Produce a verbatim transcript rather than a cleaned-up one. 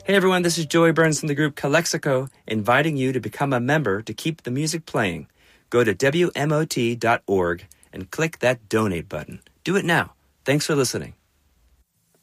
Hey everyone, this is Joey Burns from the group Calexico, inviting you to become a member to keep the music playing. Go to W M O T dot org and click that donate button. Do it now. Thanks for listening.